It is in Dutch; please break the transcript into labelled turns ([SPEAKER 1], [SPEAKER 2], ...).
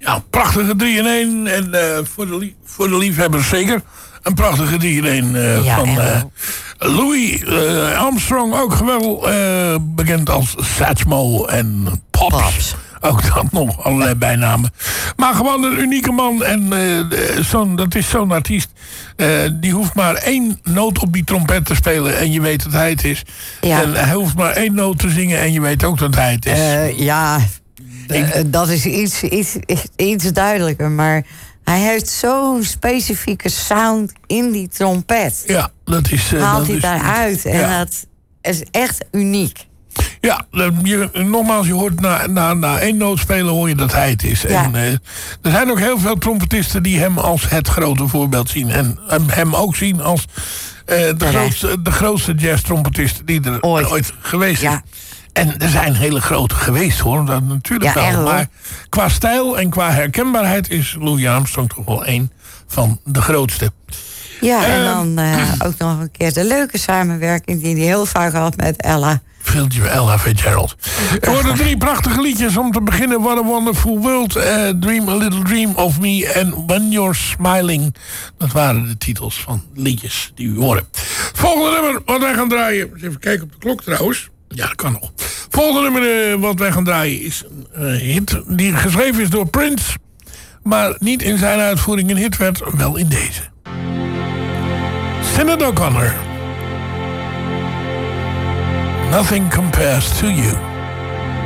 [SPEAKER 1] Ja, prachtige 3-in-1. En voor de liefhebbers zeker. Een prachtige 3-in-1 van Louis Armstrong. Ook wel bekend als Satchmo en Pops. Ook dat nog, allerlei bijnamen. Maar gewoon een unieke man. En dat is zo'n artiest. Die hoeft maar 1 noot op die trompet te spelen. En je weet dat hij het is. Ja. En hij hoeft maar 1 noot te zingen. En je weet ook dat hij het is.
[SPEAKER 2] Dat is iets duidelijker. Maar hij heeft zo'n specifieke sound in die trompet.
[SPEAKER 1] Ja, dat is...
[SPEAKER 2] haalt hij daaruit. En dat is echt uniek.
[SPEAKER 1] Ja, nogmaals, je hoort na 1 noot spelen hoor je dat hij het is. Ja. En er zijn ook heel veel trompetisten die hem als het grote voorbeeld zien. En hem ook zien als de grootste jazz-trompetist die er ooit geweest is. En er zijn hele grote geweest hoor, dat natuurlijk wel. Maar qua stijl en qua herkenbaarheid is Louis Armstrong toch wel een van de grootste.
[SPEAKER 2] Ja, en dan ook nog een keer de leuke samenwerking die hij heel vaak had met Ella
[SPEAKER 1] Fitzgerald. Er worden 3 prachtige liedjes om te beginnen. What a Wonderful World, Dream a Little Dream of Me en When You're Smiling. Dat waren de titels van liedjes die u horen. Volgende nummer wat wij gaan draaien. Eens even kijken op de klok trouwens. Ja, dat kan nog. Volgende nummer wat wij gaan draaien is een hit die geschreven is door Prince. Maar niet in zijn uitvoering een hit werd, wel in deze. Sinead O'Connor. Nothing compares to you.